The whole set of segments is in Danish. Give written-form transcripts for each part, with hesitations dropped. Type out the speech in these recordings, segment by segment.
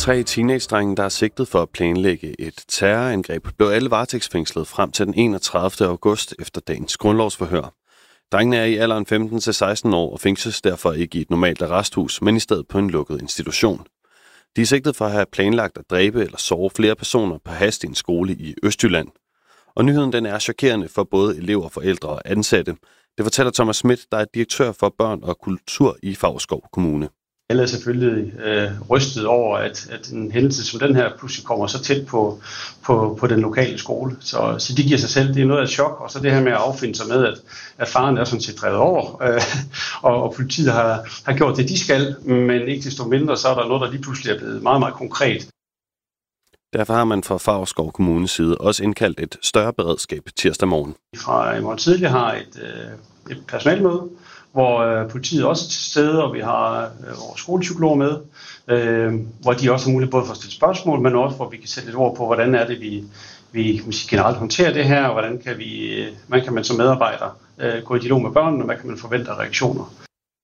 3 teenage-drenge, der er sigtet for at planlægge et terrorangreb, blev alle varetægtsfængslet frem til den 31. august efter dagens grundlovsforhør. Drengene er i alderen 15-16 år og fængsles derfor ikke i et normalt arresthus, men i stedet på en lukket institution. De er sigtet for at have planlagt at dræbe eller såre flere personer på hast i en skole i Østjylland. Og nyheden den er chokerende for både elever, forældre og ansatte. Det fortæller Thomas Schmidt, der er direktør for børn og kultur i Favrskov Kommune. Alle er selvfølgelig rystet over, at en hændelse som den her pludselig kommer så tæt på den lokale skole. Så de giver sig selv, det er noget af et chok. Og så det her med at affinde sig med, at faren er sådan set drevet over, og politiet har gjort det, de skal, men ikke desto mindre, så er der noget, der lige pludselig er blevet meget, meget konkret. Derfor har man fra Favrskov Kommunes side også indkaldt et større beredskab tirsdag morgen. Fra i morgen tidlig har et personalmøde, hvor politiet også er til stede, og vi har vores skolepsykologer med, hvor de også har mulighed både for at stille spørgsmål, men også hvor vi kan sætte et ord på, hvordan er det, vi generelt håndterer det her, og hvordan kan man som medarbejder gå i dialog med børnene, og hvad kan man forvente af reaktioner.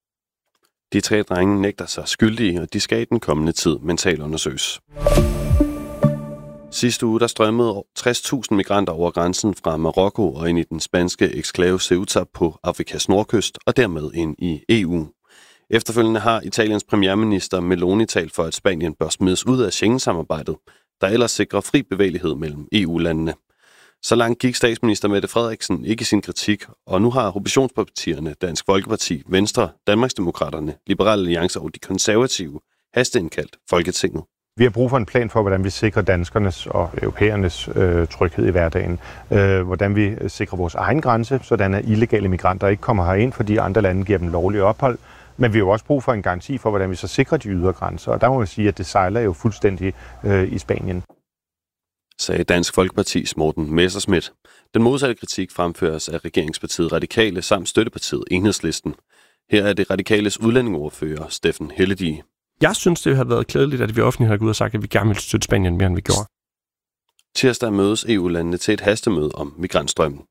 De 3 drenge nægter sig skyldige, og de skal i den kommende tid mentalundersøges. Sidste uge der strømmede 60.000 migranter over grænsen fra Marokko og ind i den spanske eksklave Ceuta på Afrikas nordkyst og dermed ind i EU. Efterfølgende har Italiens premierminister Meloni talt for, at Spanien bør smides ud af Schengen-samarbejdet, der ellers sikrer fri bevægelighed mellem EU-landene. Så langt gik statsminister Mette Frederiksen ikke i sin kritik, og nu har oppositionspartierne Dansk Folkeparti, Venstre, Danmarksdemokraterne, Liberal Alliance og de konservative hasteindkaldt Folketinget. Vi har brug for en plan for, hvordan vi sikrer danskernes og europæernes tryghed i hverdagen. Hvordan vi sikrer vores egen grænse, sådan at illegale migranter ikke kommer herind, fordi andre lande giver dem lovlig ophold. Men vi har jo også brug for en garanti for, hvordan vi så sikrer de ydre grænser. Og der må man sige, at det sejler jo fuldstændig i Spanien. Sagde Dansk Folkepartis Morten Messerschmidt. Den modsatte kritik fremføres af regeringspartiet Radikale samt støttepartiet Enhedslisten. Her er det radikales udlændingeordfører Steffen Helledige. Jeg synes, det har været klædeligt, at vi offentligt har gået ud og sagt, at vi gerne vil støtte Spanien mere, end vi gjorde. Tirsdag mødes EU-landene til et hastemøde om migrantstrømmen.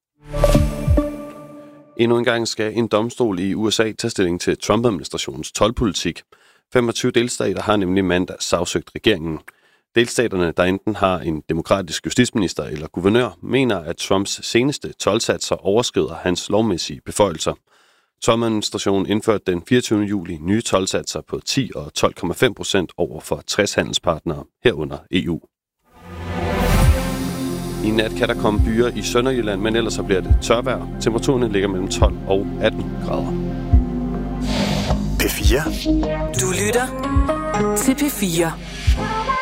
Endnu en gang skal en domstol i USA tage stilling til Trump-administrationens toldpolitik. 25 delstater har nemlig mandag sagsøgt regeringen. Delstaterne, der enten har en demokratisk justitsminister eller guvernør, mener, at Trumps seneste toldsatser overskrider hans lovmæssige beføjelser. Trump-administrationen indførte den 24. juli nye toldsatser på 10 og 12,5% over for 60 handelspartnere herunder EU. I nat kan der komme byger i Sønderjylland, men ellers så bliver det tørvejr. Temperaturerne ligger mellem 12 og 18 grader. P4. Du lytter til P4.